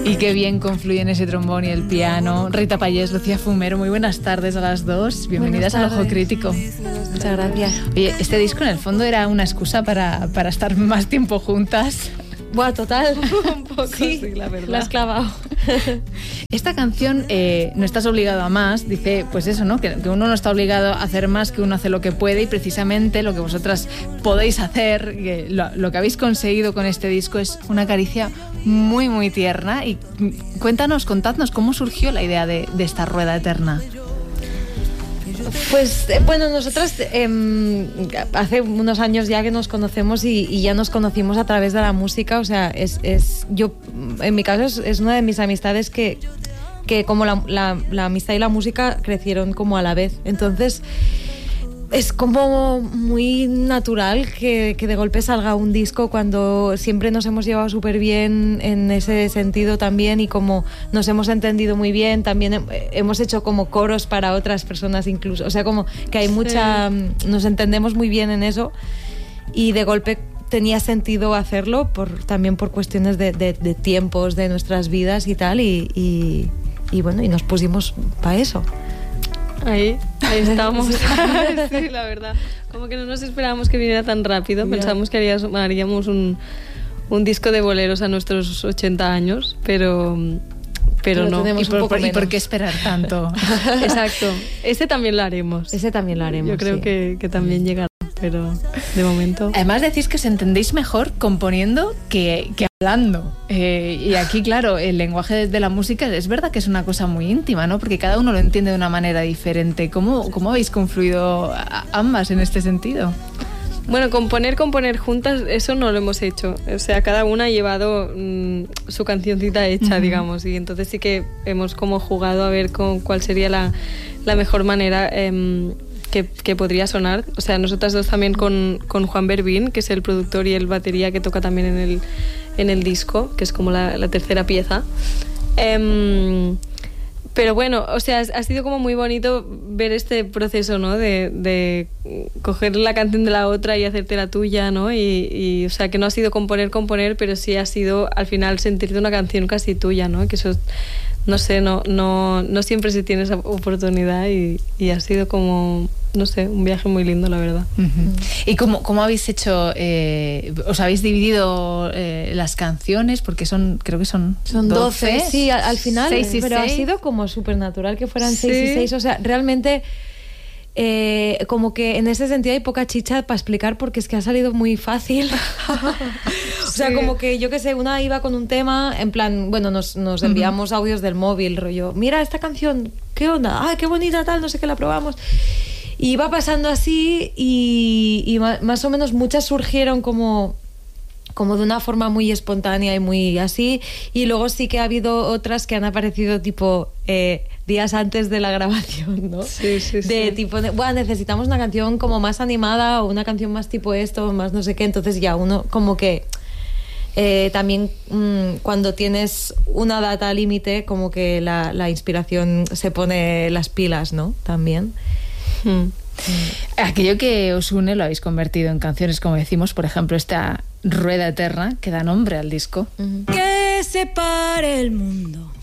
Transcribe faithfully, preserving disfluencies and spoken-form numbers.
Y qué bien confluyen ese trombón y el piano. Rita Payés, Lucía Fumero, muy buenas tardes a las dos. Bienvenidas al Ojo Crítico. Muchas gracias. Oye, este disco en el fondo era una excusa para, para estar más tiempo juntas. Buah, total. Un poco, sí, sí, la verdad. La has clavado. Esta canción, eh, No estás obligado a más, dice, pues eso, ¿no? Que, que uno no está obligado a hacer más, que uno hace lo que puede, y precisamente lo que vosotras podéis hacer, que lo, lo que habéis conseguido con este disco es una caricia muy, muy tierna. Y cuéntanos, contadnos, ¿cómo surgió la idea de, de esta rueda eterna? Pues bueno, nosotras eh, hace unos años ya que nos conocemos y, y ya nos conocimos a través de la música. O sea, es, es yo en mi caso es, es una de mis amistades que, que como la, la, la amistad y la música crecieron como a la vez. Entonces es como muy natural que, que de golpe salga un disco cuando siempre nos hemos llevado súper bien en ese sentido también, y como nos hemos entendido muy bien, también hemos hecho como coros para otras personas incluso, o sea, como que hay mucha, sí. Nos entendemos muy bien en eso, y de golpe tenía sentido hacerlo por, también por cuestiones de, de, de tiempos de nuestras vidas y tal, y, y, y bueno, y nos pusimos para eso. Ahí, ahí estamos. Sí, la verdad. Como que no nos esperábamos que viniera tan rápido. Yeah. Pensábamos que haríamos, haríamos un, un disco de boleros a nuestros ochenta años, pero, pero, pero no. ¿Y por, por, ¿Y por qué esperar tanto? Exacto. Ese también lo haremos. Ese también lo haremos. Yo creo sí. que, que también llegará, pero de momento. Además decís que os entendéis mejor componiendo que, que hablando. Eh, y aquí, claro, el lenguaje de, de la música es verdad que es una cosa muy íntima, ¿no? Porque cada uno lo entiende de una manera diferente. ¿Cómo, cómo habéis confluido a, ambas en este sentido? Bueno, componer, componer juntas, eso no lo hemos hecho. O sea, cada una ha llevado mmm, su cancioncita hecha, uh-huh. digamos, y entonces sí que hemos como jugado a ver con cuál sería la, la mejor manera eh, que, que podría sonar. O sea, nosotras dos también con, con Juan Berbín, que es el productor y el batería que toca también en el, en el disco, que es como la, la tercera pieza. Eh, Pero bueno, o sea, ha sido como muy bonito ver este proceso, ¿no? De, de coger la canción de la otra y hacerte la tuya, ¿no? Y, y, o sea, que no ha sido componer, componer, pero sí ha sido al final sentirte una canción casi tuya, ¿no? Que eso, no sé, no, no, no siempre se tiene esa oportunidad, y, y ha sido como, no sé, un viaje muy lindo, la verdad. Uh-huh. ¿Y cómo, cómo habéis hecho, eh, os habéis dividido eh, las canciones? Porque son, creo que son Son doce, doce sí, al, al final, seis y pero seis. Ha sido como súper natural que fueran seis sí. y seis, o sea, realmente eh, como que en ese sentido hay poca chicha para explicar, porque es que ha salido muy fácil. O sea, sí. Como que yo que sé, una iba con un tema, en plan, bueno, nos, nos enviamos uh-huh. audios del móvil, rollo, mira esta canción, ¿qué onda? ¡Ay, qué bonita tal! No sé qué, la probamos. Y iba pasando así, y, y más o menos muchas surgieron como, como de una forma muy espontánea y muy así, y luego sí que ha habido otras que han aparecido tipo eh, días antes de la grabación, ¿no? Sí, sí, sí. De tipo, de, bueno, necesitamos una canción como más animada, o una canción más tipo esto, más no sé qué, entonces ya uno como que eh, también mmm, cuando tienes una data límite, como que la, la inspiración se pone las pilas, ¿no? También. Hmm. Aquello que os une lo habéis convertido en canciones, como decimos, por ejemplo, esta Rueda Eterna que da nombre al disco. Uh-huh. Que se pare el mundo